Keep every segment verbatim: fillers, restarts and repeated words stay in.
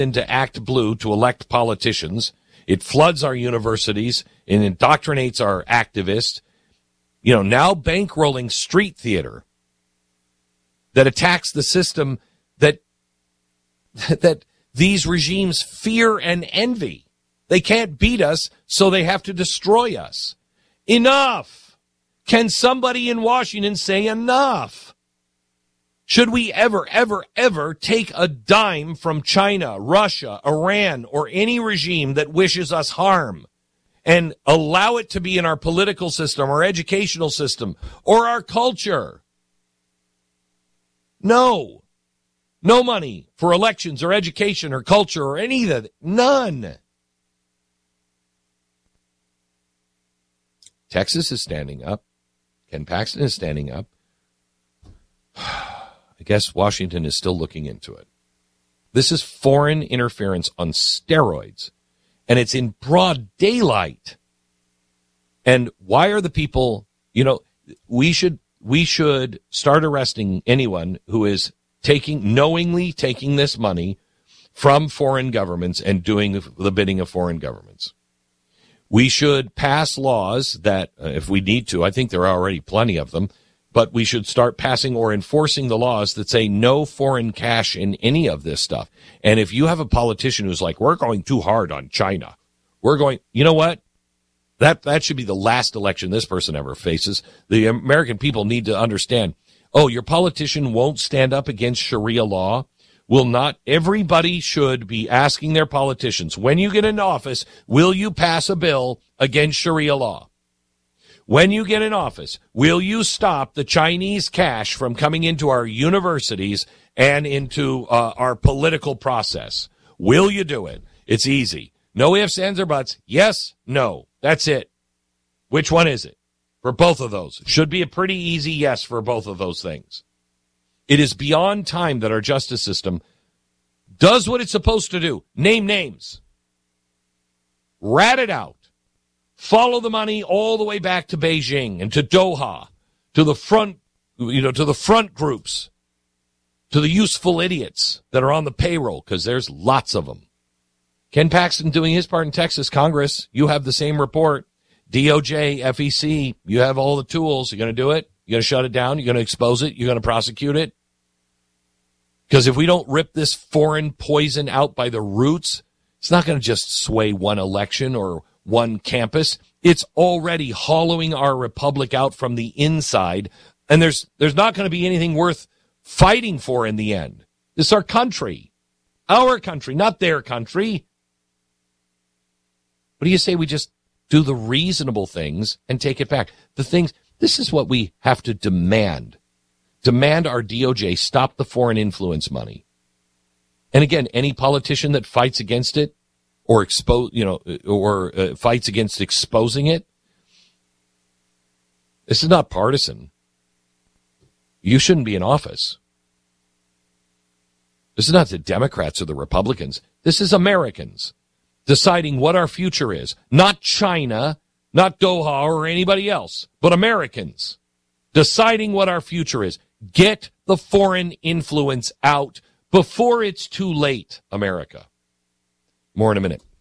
to act blue to elect politicians. It floods our universities and indoctrinates our activists. You know, now bankrolling street theater that attacks the system that that these regimes fear and envy. They can't beat us, so they have to destroy us. Enough! Can somebody in Washington say enough? Should we ever, ever, ever take a dime from China, Russia, Iran, or any regime that wishes us harm and allow it to be in our political system, our educational system, or our culture? No. No money for elections or education or culture or any of that. None. Texas is standing up. Ken Paxton is standing up. I guess Washington is still looking into it. This is foreign interference on steroids, and it's in broad daylight. And why are the people, you know, we should we should start arresting anyone who is taking, knowingly taking this money from foreign governments and doing the bidding of foreign governments. We should pass laws that, uh, if we need to, I think there are already plenty of them, but we should start passing or enforcing the laws that say no foreign cash in any of this stuff. And if you have a politician who's like, we're going too hard on China, we're going, you know what? That, that should be the last election this person ever faces. The American people need to understand, oh, your politician won't stand up against Sharia law. Will not, everybody should be asking their politicians, when you get into office, will you pass a bill against Sharia law? When you get in office, will you stop the Chinese cash from coming into our universities and into uh, our political process? Will you do it? It's easy. No ifs, ands, or buts. Yes, no. That's it. Which one is it? For both of those. Should be a pretty easy yes for both of those things. It is beyond time that our justice system does what it's supposed to do. Name names. Rat it out. Follow the money all the way back to Beijing and to Doha, to the front, you know, to the front groups, to the useful idiots that are on the payroll, because there's lots of them. Ken Paxton doing his part in Texas. Congress, you have the same report. D O J, F E C, you have all the tools. You're going to do it? You're going to shut it down? You're going to expose it? You're going to prosecute it? Because if we don't rip this foreign poison out by the roots, it's not going to just sway one election or one campus. It's already hollowing our republic out from the inside, and there's there's not going to be anything worth fighting for in the end. This is our country. Our country, not their country. What do you say we just do the reasonable things and take it back? The things, this is what we have to demand. Demand our D O J stop the foreign influence money. And again, any politician that fights against it or expose, you know, or uh, fights against exposing it, this is not partisan. You shouldn't be in office. This is not the Democrats or the Republicans. This is Americans deciding what our future is. Not China, not Doha or anybody else, but Americans deciding what our future is. Get the foreign influence out before it's too late, America. More in a minute.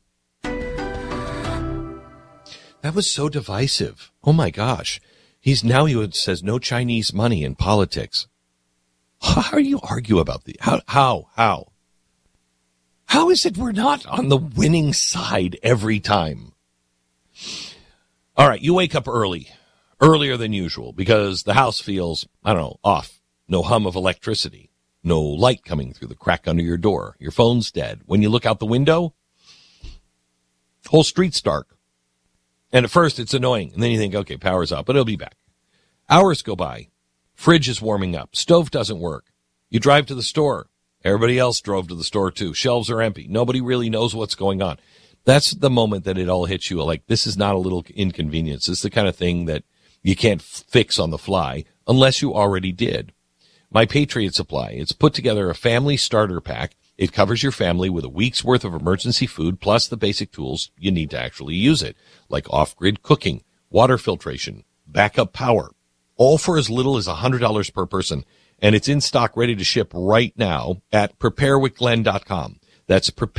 That was so divisive. Oh, my gosh. He's now, he says, no Chinese money in politics. How do you argue about the, how, how, how? How is it we're not on the winning side every time? All right, you wake up early, earlier than usual, because the house feels, I don't know, off. No hum of electricity. No light coming through the crack under your door. Your phone's dead. When you look out the window, whole street's dark. And at first it's annoying. And then you think, okay, power's out, but it'll be back. Hours go by. Fridge is warming up. Stove doesn't work. You drive to the store. Everybody else drove to the store too. Shelves are empty. Nobody really knows what's going on. That's the moment that it all hits you. Like, this is not a little inconvenience. It's the kind of thing that you can't fix on the fly unless you already did. My Patriot Supply. It's put together a family starter pack. It covers your family with a week's worth of emergency food plus the basic tools you need to actually use it, like off-grid cooking, water filtration, backup power, all for as little as one hundred dollars per person. And it's in stock, ready to ship right now at prepare with glenn dot com. that's prepared